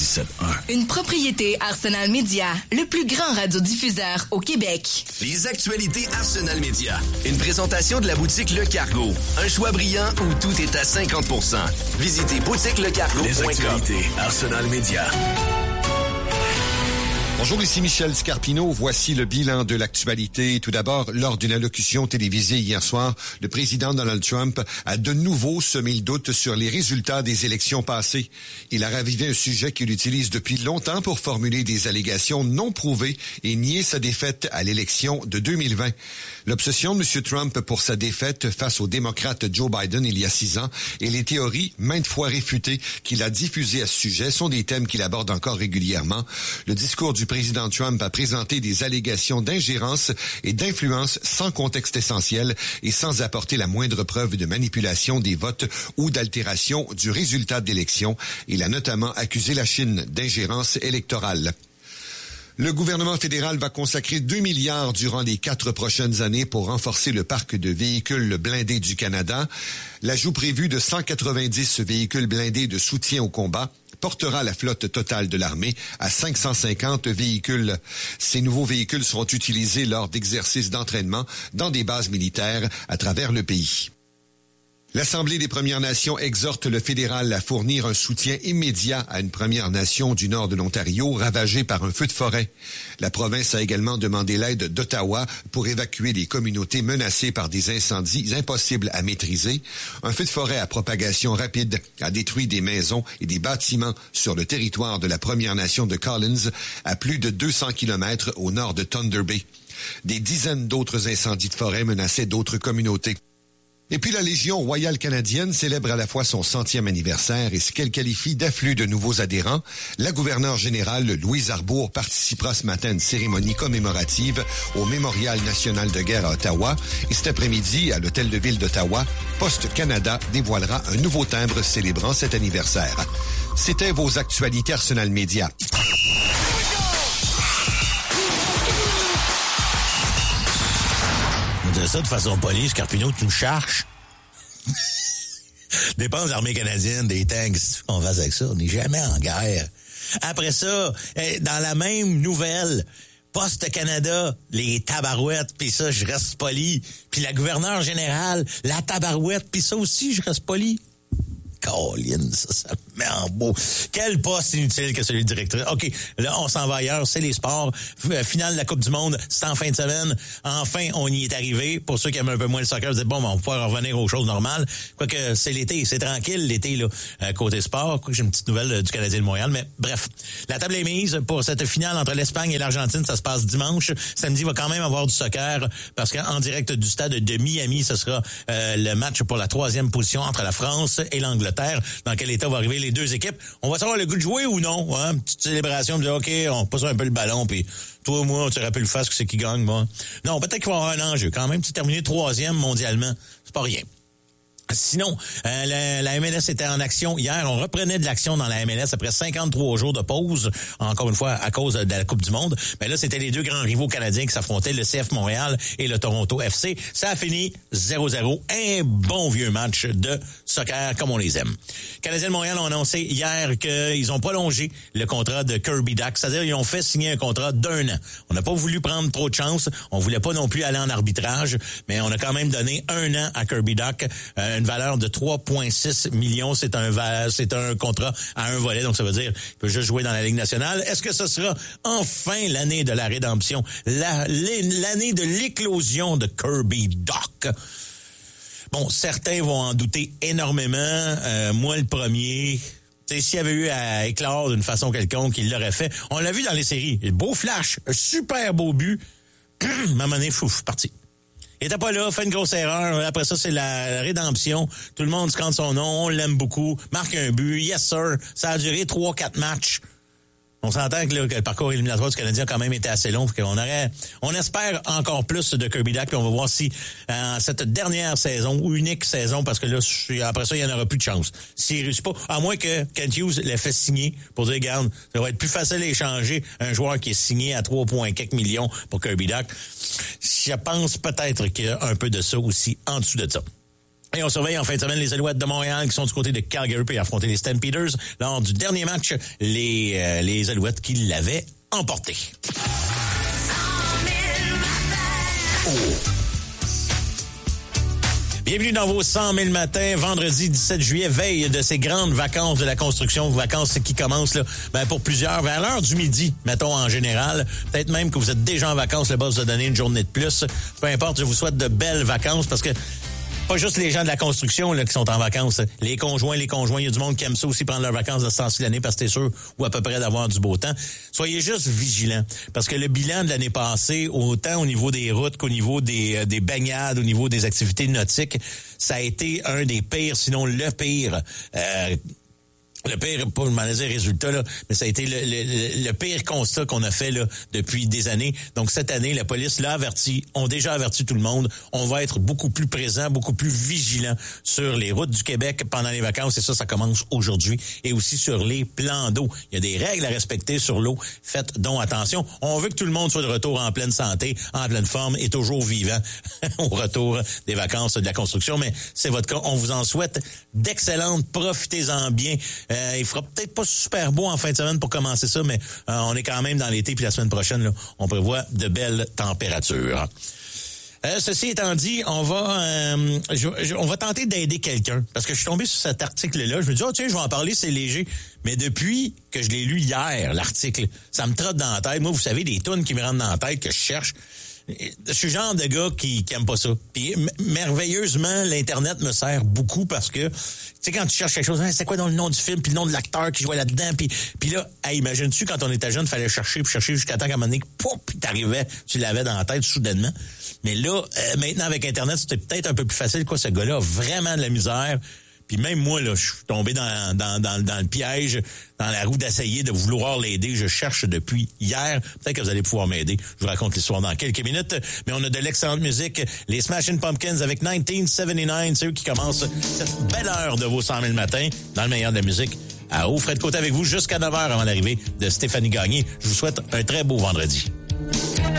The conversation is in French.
Une propriété Arsenal Media, le plus grand radiodiffuseur au Québec. Les actualités Arsenal Media. Une présentation de la boutique Le Cargo. Un choix brillant où tout est à 50%. Visitez boutiquelecargo.com. Les actualités Arsenal Media. Bonjour, ici Michel Scarpino. Voici le bilan de l'actualité. Tout d'abord, lors d'une allocution télévisée hier soir, le président Donald Trump a de nouveau semé le doute sur les résultats des élections passées. Il a ravivé un sujet qu'il utilise depuis longtemps pour formuler des allégations non prouvées et nier sa défaite à l'élection de 2020. L'obsession de M. Trump pour sa défaite face au démocrate Joe Biden il y a 6 ans et les théories maintes fois réfutées qu'il a diffusées à ce sujet sont des thèmes qu'il aborde encore régulièrement. Le discours du président Trump a présenté des allégations d'ingérence et d'influence sans contexte essentiel et sans apporter la moindre preuve de manipulation des votes ou d'altération du résultat de l'élection. Il a notamment accusé la Chine d'ingérence électorale. Le gouvernement fédéral va consacrer 2 milliards durant les 4 prochaines années pour renforcer le parc de véhicules blindés du Canada. L'ajout prévu de 190 véhicules blindés de soutien au combat portera la flotte totale de l'armée à 550 véhicules. Ces nouveaux véhicules seront utilisés lors d'exercices d'entraînement dans des bases militaires à travers le pays. L'Assemblée des Premières Nations exhorte le fédéral à fournir un soutien immédiat à une Première Nation du nord de l'Ontario ravagée par un feu de forêt. La province a également demandé l'aide d'Ottawa pour évacuer les communautés menacées par des incendies impossibles à maîtriser. Un feu de forêt à propagation rapide a détruit des maisons et des bâtiments sur le territoire de la Première Nation de Collins, à plus de 200 kilomètres au nord de Thunder Bay. Des dizaines d'autres incendies de forêt menaçaient d'autres communautés. Et puis la Légion royale canadienne célèbre à la fois son 100e anniversaire et ce qu'elle qualifie d'afflux de nouveaux adhérents. La gouverneure générale Louise Arbour participera ce matin à une cérémonie commémorative au Mémorial national de guerre à Ottawa. Et cet après-midi, à l'Hôtel de Ville d'Ottawa, Poste Canada dévoilera un nouveau timbre célébrant cet anniversaire. C'était vos actualités Arsenal Media. De ça de façon polie, Scarpino, tu me cherches. Dépenses de l'armée canadienne, des tanks, on va avec ça, on n'est jamais en guerre. Après ça, dans la même nouvelle, Poste Canada, les tabarouettes, puis ça, je reste poli. Puis la gouverneure générale, la tabarouette, puis ça aussi, je reste poli. Colin, ça me met en beau. Quel poste inutile que celui de directeur. OK, là, on s'en va ailleurs, c'est les sports. Finale de la Coupe du Monde, c'est en fin de semaine. Enfin, on y est arrivé. Pour ceux qui aiment un peu moins le soccer, vous dites, bon, on va pouvoir revenir aux choses normales. Quoique, c'est l'été, c'est tranquille l'été, là, côté sport. Quoique j'ai une petite nouvelle du Canadien de Montréal, mais bref. La table est mise pour cette finale entre l'Espagne et l'Argentine. Ça se passe dimanche. Samedi, il va quand même avoir du soccer parce qu'en direct du stade de Miami, ce sera le match pour la 3e position entre la France et l'Angleterre. Dans quel état vont arriver les deux équipes. On va savoir le goût de jouer ou non. Hein? Une petite célébration, de dire, OK, on passe un peu le ballon, puis toi, moi, tu rappelles le face que c'est qui gagne, moi. Non, peut-être qu'il va y avoir un enjeu. Quand même, tu terminé 3e mondialement. C'est pas rien. Sinon, la MLS était en action hier. On reprenait de l'action dans la MLS après 53 jours de pause, encore une fois à cause de la Coupe du Monde. Mais là, c'était les deux grands rivaux canadiens qui s'affrontaient, le CF Montréal et le Toronto FC. Ça a fini 0-0. Un bon vieux match de soccer comme on les aime. Canadiens de Montréal ont annoncé hier qu'ils ont prolongé le contrat de Kirby Dach. C'est-à-dire ils ont fait signer un contrat d'1 an. On n'a pas voulu prendre trop de chance. On voulait pas non plus aller en arbitrage, mais on a quand même donné 1 an à Kirby Dach. Une valeur de 3,6 millions. C'est un contrat à un volet, donc ça veut dire qu'il peut juste jouer dans la Ligue nationale. Est-ce que ce sera enfin l'année de la rédemption, l'année de l'éclosion de Kirby Dach? Bon, certains vont en douter énormément. Moi, le premier... S'il y avait eu à éclore d'une façon quelconque, il l'aurait fait. On l'a vu dans les séries. Beau flash, un super beau but. À un moment donné, fouf, parti. Il était pas là, fait une grosse erreur. Après ça, c'est la rédemption. Tout le monde scande son nom, on l'aime beaucoup. Marque un but, yes sir. Ça a duré 3-4 matchs. On s'entend que le parcours éliminatoire du Canadien a quand même été assez long. On espère encore plus de Kirby Dach, puis on va voir si cette dernière saison, ou unique saison, parce que là, après ça, il n'y en aura plus de chance. S'il réussit pas, à moins que Kent Hughes l'ait fait signer pour dire, regarde, ça va être plus facile à échanger un joueur qui est signé à 3,4 millions pour Kirby Dach. Je pense peut-être qu'il y a un peu de ça aussi en dessous de ça. Et on surveille en fin de semaine les Alouettes de Montréal qui sont du côté de Calgary et affronter les Stampeders. Lors du dernier match, les Alouettes qui l'avaient emporté. Bienvenue dans vos 100 000 matins, vendredi 17 juillet, veille de ces grandes vacances de la construction, vacances qui commencent là, pour plusieurs, vers l'heure du midi, mettons en général. Peut-être même que vous êtes déjà en vacances, le boss vous a donné une journée de plus. Peu importe, je vous souhaite de belles vacances parce que pas juste les gens de la construction là, qui sont en vacances. Les conjoints, il y a du monde qui aime ça aussi prendre leurs vacances de ce temps-ci l'année parce que t'es sûr ou à peu près d'avoir du beau temps. Soyez juste vigilants parce que le bilan de l'année passée, autant au niveau des routes qu'au niveau des baignades, au niveau des activités nautiques, ça a été un des pires, sinon le pire. Le pire, pas demander les résultats, là, mais ça a été le pire constat qu'on a fait là depuis des années. Donc cette année, la police l'a averti, ont déjà averti tout le monde. On va être beaucoup plus présent, beaucoup plus vigilant sur les routes du Québec pendant les vacances. Et ça commence aujourd'hui. Et aussi sur les plans d'eau. Il y a des règles à respecter sur l'eau. Faites donc attention. On veut que tout le monde soit de retour en pleine santé, en pleine forme et toujours vivant au retour des vacances de la construction. Mais c'est votre cas. On vous en souhaite d'excellentes. Profitez-en bien. Il fera peut-être pas super beau en fin de semaine pour commencer ça, mais on est quand même dans l'été, puis la semaine prochaine, là, on prévoit de belles températures. Ceci étant dit, on va tenter d'aider quelqu'un, parce que je suis tombé sur cet article-là, je me dis, tiens, je vais en parler, c'est léger. Mais depuis que je l'ai lu hier, l'article, ça me trotte dans la tête. Moi, vous savez, des tunes qui me rentrent dans la tête, que je cherche. Je suis le genre de gars qui aime pas ça. Puis merveilleusement, l'Internet me sert beaucoup parce que, tu sais, quand tu cherches quelque chose, c'est quoi dans le nom du film, puis le nom de l'acteur qui jouait là-dedans, puis là, imagines-tu, quand on était jeune, fallait chercher jusqu'à temps qu'à un moment donné, puis t'arrivais, tu l'avais dans la tête soudainement. Mais là, maintenant, avec Internet, c'était peut-être un peu plus facile, quoi, ce gars-là a vraiment de la misère. Puis même moi, là, je suis tombé dans le piège, dans la roue d'essayer de vouloir l'aider. Je cherche depuis hier. Peut-être que vous allez pouvoir m'aider. Je vous raconte l'histoire dans quelques minutes. Mais on a de l'excellente musique. Les Smashing Pumpkins avec 1979. C'est eux qui commencent cette belle heure de vos 100 000 matins dans le meilleur de la musique. À haut, Fred Côté avec vous jusqu'à 9h avant l'arrivée de Stéphanie Gagné. Je vous souhaite un très beau vendredi.